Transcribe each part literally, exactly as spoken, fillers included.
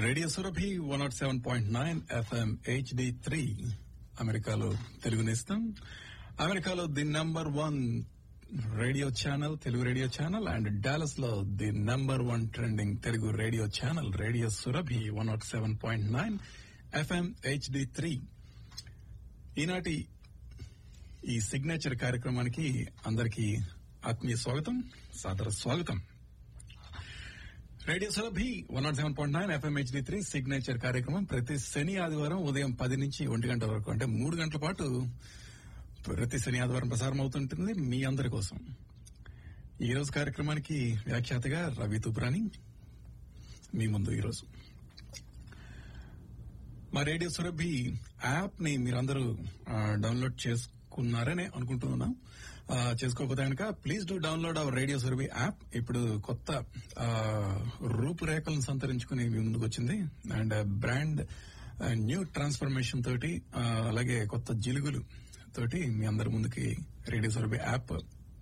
Radio Surabhi one not seven point nine FM HD three అమెరికాలో తెలుగు నేస్తం. అమెరికాలో the number one radio channel, Telugu radio channel, and Dallas లో the number one trending Telugu radio channel radio Surabhi one not seven point nine FM HD three. ఈనాటి ఈ signature కార్యక్రమానికి అందరికీ ఆత్మీయ స్వాగతం, సాదర స్వాగతం. Radio Surabhi one not seven point nine FM HD three signature కార్యక్రమం ప్రతి శని ఆదివారం ఉదయం పది నుంచి ఒంటి గంట వరకు, అంటే మూడు గంటల పాటు ప్రతి శని ఆదివారం ప్రసారం అవుతుంటుంది మీ అందరి కోసం. ఈ రోజు కార్యక్రమానికి వ్యాఖ్యాతగా రవి తుబ్రాని మీ ముందు. ఈరోజు మా రేడియో సురభి యాప్ ని మీరందరూ డౌన్లోడ్ చేసుకున్నారనే అనుకుంటున్నాం. చేసుకోకపోతే కనుక please do download hour radio Surabhi app. ఇప్పుడు కొత్త రూపురేఖలను సంతరించుకుని మీ ముందుకు వచ్చింది, అండ్ బ్రాండ్ న్యూ ట్రాన్స్ఫర్మేషన్ తోటి, అలాగే కొత్త జిలుగులు తోటి మీ అందరి ముందుకి రేడియో సురభి యాప్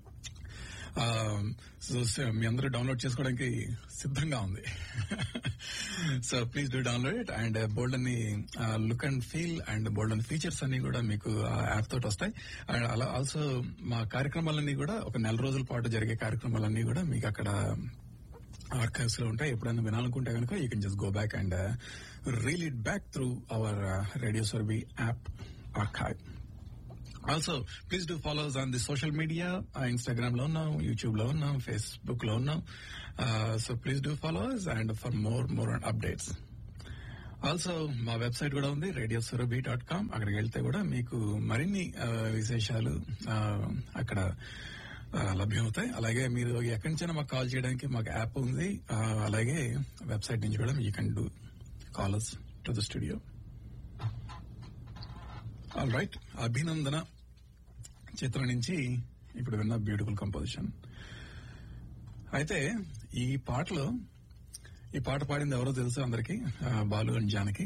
మీ అందరూ డౌన్లోడ్ చేసుకోవడానికి సిద్ధంగా ఉంది. So please do download it. And బోల్డ్ అని లుక్ అండ్ ఫీల్ అండ్ బోల్డ్ అని ఫీచర్స్ అన్ని కూడా మీకు ఆ యాప్ తోటి వస్తాయి. అండ్ అలా ఆల్సో మా కార్యక్రమాలన్నీ కూడా ఒక నెల రోజుల పాటు జరిగే కార్యక్రమాలన్నీ కూడా మీకు అక్కడ ఆర్కైవ్స్ లో ఉంటాయి. ఎప్పుడైనా వినాలనుకుంటే కనుక you can just go back and reel it back through our radio Surabhi app archive. Also please do follows on the social media. Instagram లో ఉన్నాం, యూట్యూబ్ లో ఉన్నాం, ఫేస్బుక్ లో ఉన్నాం. So please do follows and for more more updates. Also మా website కూడా ఉంది, radio Surabhi dot com. అక్కడికి వెళ్తే కూడా మీకు మరిన్ని విశేషాలు అక్కడ లభ్యమవుతాయి. అలాగే మీరు ఎక్కడి నుంచైనా మాకు కాల్ చేయడానికి మాకు యాప్ ఉంది. అలాగే వెబ్సైట్ నుంచి కూడా you can do calls to the studio. All right, అభినందన చిత్రం నుంచి ఇప్పుడు విన్న బ్యూటిఫుల్ కంపోజిషన్. అయితే ఈ పాటలో ఈ పాట పాడింది ఎవరో తెలుసు అందరికి, బాలు అండ్ జానకి.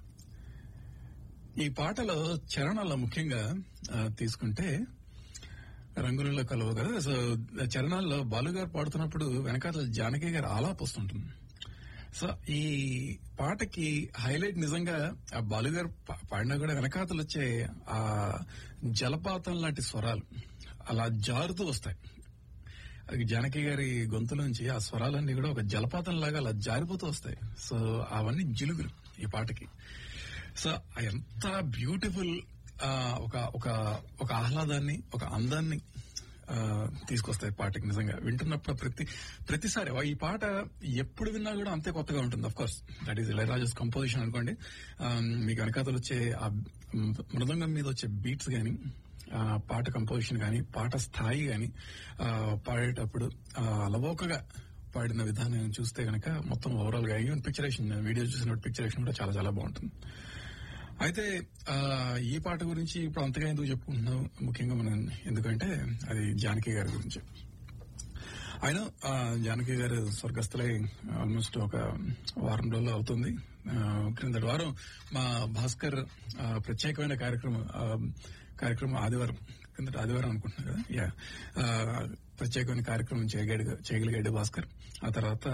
ఈ పాటలో చరణాల్లో ముఖ్యంగా తీసుకుంటే రంగులలో కలవు కదా. సో చరణాల్లో బాలు గారు పాడుతున్నప్పుడు వెనకాల జానకి గారు ఆలాప్ వస్తుంటుంది. సో ఈ పాటకి హైలైట్ నిజంగా ఆ బాలుగారు పాడినా కూడా వెనకాతలు వచ్చే ఆ జలపాతం లాంటి స్వరాలు అలా జారుతూ వస్తాయి. అది జానకి గారి గొంతులోంచి ఆ స్వరాలన్నీ కూడా ఒక జలపాతం లాగా అలా జారిపోతూ వస్తాయి. సో అవన్నీ జిలుగులు ఈ పాటకి. సో ఎంత బ్యూటిఫుల్ ఒక ఒక ఒక ఆహ్లాదాన్ని, ఒక అందాన్ని తీసుకొస్తాయి పాటకి. నిజంగా వింటున్నప్పుడు ప్రతి ప్రతిసారి ఈ పాట ఎప్పుడు విన్నా కూడా అంతే కొత్తగా ఉంటుంది. Of course that is Ilaiyaraaja's composition అనుకోండి. మీకు వెనకాతలు వచ్చే ఆ మృదంగం మీద వచ్చే బీట్స్ గాని, పాట కంపోజిషన్ గాని, పాట స్థాయి గాని, పాడేటప్పుడు అలవోకగా పాడిన విధానం చూస్తే గనక మొత్తం ఓవరాల్ గా ఈవెన్ పిక్చరేషన్, వీడియో చూసినప్పుడు పిక్చరేషన్ కూడా చాలా చాలా బాగుంటుంది. అయితే ఈ పాట గురించి ఇప్పుడు అంతగా ఎందుకు చెప్పుకుంటున్నాం, ముఖ్యంగా మనం ఎందుకంటే అది జానకి గారి గురించి. ఆయన జానకి గారు స్వర్గస్థలై ఆల్మోస్ట్ ఒక వారం రోజులు అవుతుంది. క్రిందటి వారం మా భాస్కర్ ప్రత్యేకమైన కార్యక్రమం కార్యక్రమం ఆదివారం కిందటి ఆదివారం అనుకుంటున్నారు కదా, యా ప్రత్యేకమైన కార్యక్రమం చేయగలిగా చేయగలిగాడు భాస్కర్. ఆ తర్వాత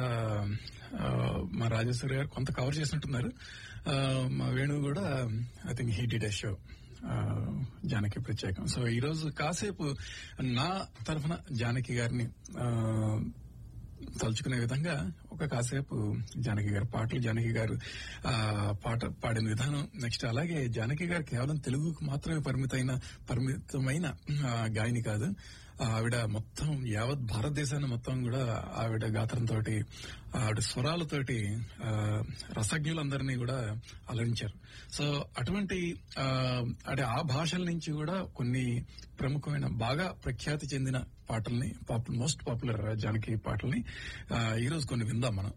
మా రాజేశ్వరి గారు కొంత కవర్ చేసినట్టున్నారు. మా వేణు కూడా I think he did a show Janaki ప్రత్యేకం. సో ఈ రోజు కాసేపు నా తరఫున జానకి గారిని తలుచుకునే విధంగా ఒక కాసేపు జానకి గారి పాటలు, జానకి గారు పాట పాడిన విధానం, నెక్స్ట్ అలాగే జానకి గారు కేవలం తెలుగుకు మాత్రమే పరిమితమైన పరిమితమైన గాయని కాదు. ఆవిడ మొత్తం యావత్ భారతదేశాన్ని మొత్తం కూడా ఆవిడ గాత్రంతో, ఆవిడ స్వరాలతోటి రసజ్ఞులందరినీ కూడా అలరించారు. సో అటువంటి అంటే ఆ భాషల నుంచి కూడా కొన్ని ప్రముఖమైన బాగా ప్రఖ్యాతి చెందిన పాటల్ని, పాపులర్ మోస్ట్ పాపులర్ జానకి పాటల్ని ఈరోజు కొన్ని విందాం మనం.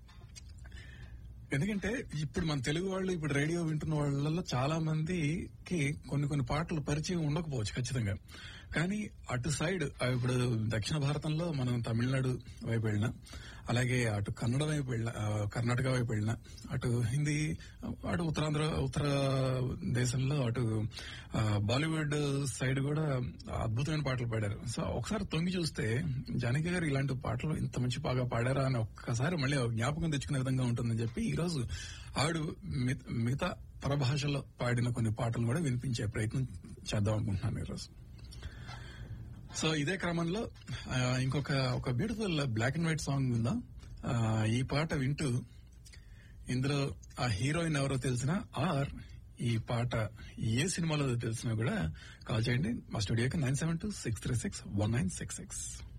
ఎందుకంటే ఇప్పుడు మన తెలుగు వాళ్ళు ఇప్పుడు రేడియో వింటున్న వాళ్ళలో చాలా మందికి కొన్ని కొన్ని పాటలు పరిచయం ఉండకపోవచ్చు ఖచ్చితంగా. కానీ అటు సైడ్ ఇప్పుడు దక్షిణ భారతంలో మనం తమిళనాడు వైపు వెళ్ళినా, అలాగే అటు కన్నడ వైపు వెళ్ళిన, కర్ణాటక వైపు వెళ్ళినా, అటు హిందీ, అటు ఉత్తరాంధ్ర ఉత్తర దేశంలో అటు బాలీవుడ్ సైడ్ కూడా అద్భుతమైన పాటలు పాడారు. సో ఒకసారి తొంగి చూస్తే జానకి గారు ఇలాంటి పాటలు ఇంత మంచి బాగా పాడారా అని ఒక్కసారి మళ్ళీ జ్ఞాపకం తెచ్చుకునే విధంగా ఉంటుందని చెప్పి ఈ రోజు ఆవిడ మిగతా పరభాషలో పాడిన కొన్ని పాటలు కూడా వినిపించే ప్రయత్నం చేద్దాం అనుకుంటున్నాను ఈరోజు. సో ఇదే క్రమంలో ఇంకొక ఒక beautiful black and white song ఉందా, ఈ పాట వింటూ ఇందులో ఆ హీరోయిన్ ఎవరో తెలిసినా ఆర్ ఈ పాట ఏ సినిమాలో తెలిసినా కూడా కాల్ చేయండి మా స్టూడియోకి nine seven two six three six one nine six six.